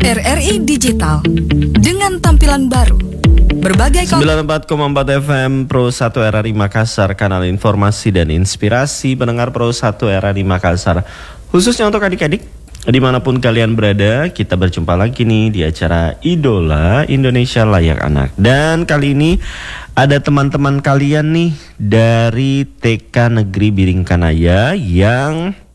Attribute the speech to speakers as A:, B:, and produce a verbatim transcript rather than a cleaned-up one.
A: R R I Digital dengan tampilan baru. Berbagai
B: sembilan puluh empat koma empat F M Pro satu R R I Makassar, kanal informasi dan inspirasi pendengar Pro satu R R I Makassar. Khususnya untuk adik-adik dimanapun kalian berada, kita berjumpa lagi nih di acara Idola Indonesia Layak Anak. Dan kali ini ada teman-teman kalian nih dari T K Negeri Biringkanaya yang